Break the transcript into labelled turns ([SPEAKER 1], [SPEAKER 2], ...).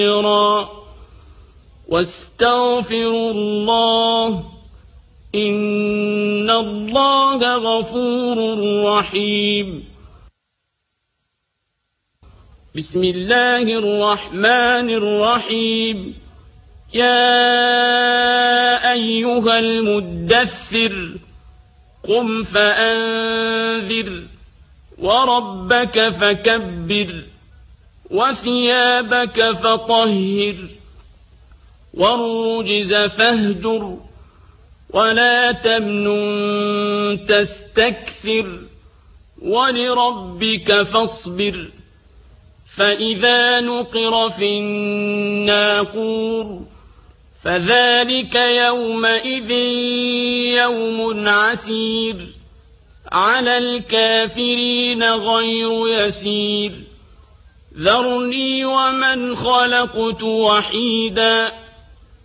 [SPEAKER 1] واستغفروا الله إن الله غفور رحيم. بسم الله الرحمن الرحيم. يا أيها المدثر قم فأنذر وربك فكبر وثيابك فطهر والرجز فاهجر ولا تمنن تستكثر ولربك فاصبر فإذا نقر في الناقور فذلك يومئذ يوم عسير على الكافرين غير يسير. ذرني ومن خلقت وحيدا